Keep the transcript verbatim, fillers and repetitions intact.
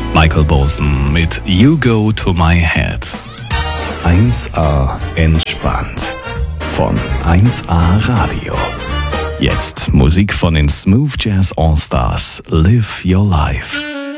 Michael Bolton mit You Go to My Head. eins A entspannt von eins A Radio. Jetzt Musik von den Smooth Jazz All Stars. Live Your Life.